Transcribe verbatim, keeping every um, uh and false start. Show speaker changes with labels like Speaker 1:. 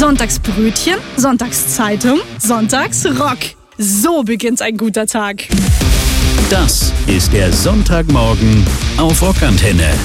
Speaker 1: Sonntagsbrötchen, Sonntagszeitung, Sonntagsrock. So beginnt ein guter Tag.
Speaker 2: Das ist der Sonntagmorgen auf Rockantenne.